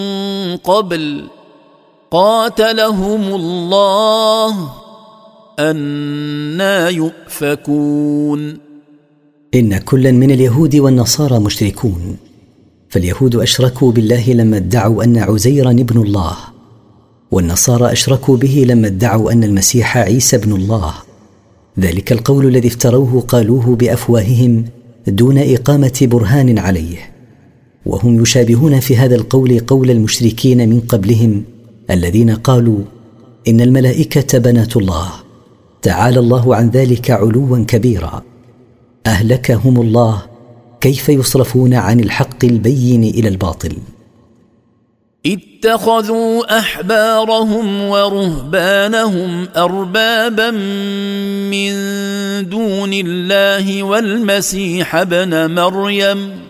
قبل قاتلهم الله أنى يؤفكون. إن كلا من اليهود والنصارى مشركون، فاليهود أشركوا بالله لما ادعوا أن عزيرا ابن الله، والنصارى أشركوا به لما ادعوا أن المسيح عيسى ابن الله. ذلك القول الذي افتروه قالوه بأفواههم دون إقامة برهان عليه، وهم يشابهون في هذا القول قول المشركين من قبلهم الذين قالوا إن الملائكة بنات الله، تعالى الله عن ذلك علوا كبيرا. أهلكهم الله، كيف يصرفون عن الحق البين إلى الباطل؟ اتخذوا أحبارهم ورهبانهم أربابا من دون الله والمسيح ابن مريم